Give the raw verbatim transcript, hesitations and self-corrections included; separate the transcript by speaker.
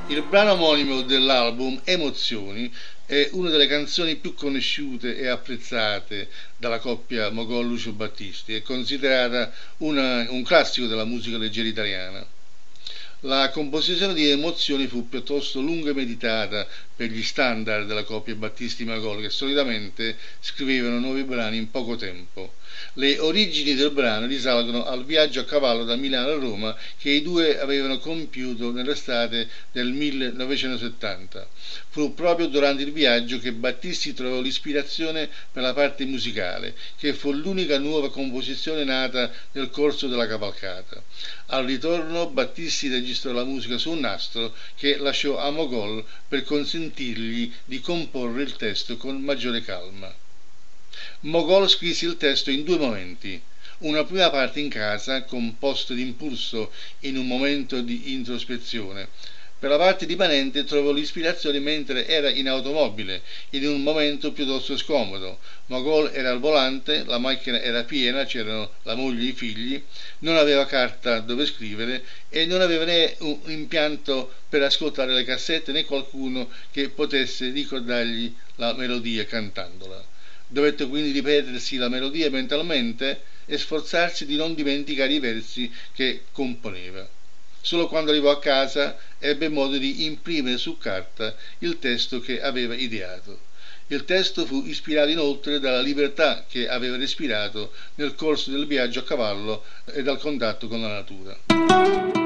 Speaker 1: Il brano omonimo dell'album, Emozioni, è una delle canzoni più conosciute e apprezzate dalla coppia Mogol-Lucio Battisti. È considerata una, un classico della musica leggera italiana. La composizione di Emozioni fu piuttosto lunga e meditata per gli standard della coppia Battisti-Mogol, che solitamente scrivevano nuovi brani in poco tempo. Le origini del brano risalgono al viaggio a cavallo da Milano a Roma che i due avevano compiuto nell'estate del millenovecentosettanta. Fu proprio durante il viaggio che Battisti trovò l'ispirazione per la parte musicale, che fu l'unica nuova composizione nata nel corso della cavalcata. Al ritorno Battisti registrò la musica su un nastro che lasciò a Mogol per consentirgli di comporre il testo con maggiore calma. Mogol scrisse il testo in due momenti: una prima parte in casa, composta d'impulso in un momento di introspezione. Per la parte rimanente trovò l'ispirazione mentre era in automobile, in un momento piuttosto scomodo. Mogol era al volante, la macchina era piena, c'erano la moglie e i figli, non aveva carta dove scrivere e non aveva né un impianto per ascoltare le cassette né qualcuno che potesse ricordargli la melodia cantandola. Dovette quindi ripetersi la melodia mentalmente e sforzarsi di non dimenticare i versi che componeva. Solo quando arrivò a casa ebbe modo di imprimere su carta il testo che aveva ideato. Il testo fu ispirato inoltre dalla libertà che aveva respirato nel corso del viaggio a cavallo e dal contatto con la natura.